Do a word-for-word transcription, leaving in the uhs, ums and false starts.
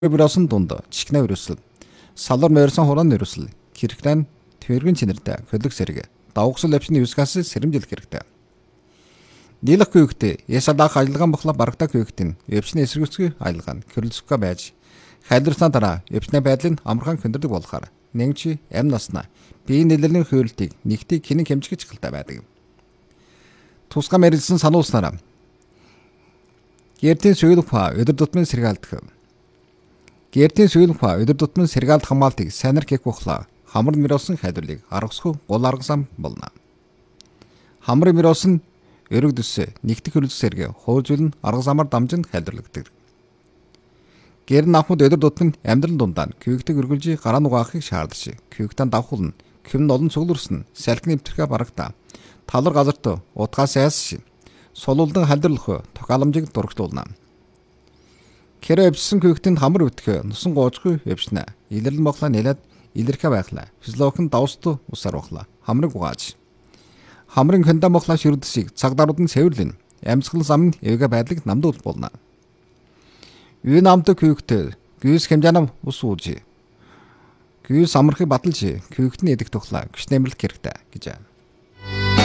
Бюросын дунд чихнэ өрөсөл салуур морьсон хурааны өрөсөл хэрхлэн твэргэн чинэртэй хөлөг сэрэг давгсал авчны юускаас сэрэмжлэх хэрэгтэй. Нийлэх хүүхдээ ясалаах ажиллагаан бохла барагтаа хүүхдийн өвчний эсэргүүцгүй ажиллагаа нь хөрөлцөхгөө байж хайлрсна дараа өвчнээ байдлын амархан хөндрөдөг болохоор нэгчи амь наснаа биеийн нэлээлийн хуйлтыг нэгтийг хинэн хэмжигч хэлтэй байдаг. Тусгай мэрилсэн сануулснараа гэртийн сүйл па өдөр тутмын сэргаалдах. Гэртийн сүйл па өдөр тутмын сэргаалт хамгаалтыг сайнар гэх бохла хамар мөрөөсөн хайдварлыг аргасгүй гол аргасан болно. Хамар мөрөөсөн өрөг дөсөө нэгтгэх хөрөлц сэргэ хууржуулн арга замаар дамжин хайдварлагддаг. Гэр намхад өдөр тутмын амьдрал дундаа küвэгтэй өргөлжи гараа нугаахыг шаардж, küвэгтэн давхулна, küвн олон цугларсан, салхины нэвтрхэ барагта, талар газарт утгаас айс сулуулдан халдварлах тохиоламжийг дурагчлуулна. Кэрэ өвчсөн küвэгтэнд хамар өтгөх нусан гоожгүй өвчнэ. Илэрлэн боглоо нэлээд илэрхэ байхлаа. Физиологийн давст усаар бохлоо. Хамрыг угааж. Хамрын хэнда боглоо шүрдэсийг цаг даруудан цэвэрлэн амьсгал зам эвгэ байдлыг намдуул болно. Юу намд küвэгтэй гүйс хэмжээнам ус ууж. Гүйс амархыг баталж küвэгтний эдэх тухлаа гүш нэмэрлэх хэрэгтэй гэж.